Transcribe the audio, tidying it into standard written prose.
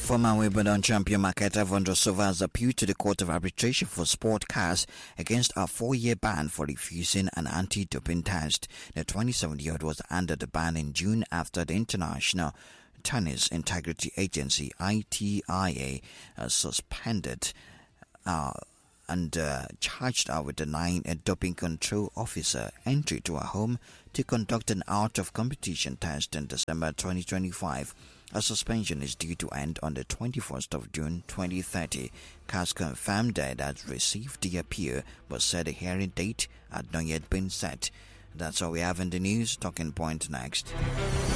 Former Wimbledon champion Marketa Vondrousova has appealed to the Court of Arbitration for Sport CAS against a 4-year ban for refusing an anti-doping test. The 27-year-old was under the ban in June after the International Tennis Integrity Agency (ITIA) suspended and charged her with denying a doping control officer entry to her home to conduct an out-of-competition test in December 2025. A suspension is due to end on the 21st of June 2030. CAS confirmed that it had received the appeal but said the hearing date had not yet been set. That's all we have in the news. Talking Point next.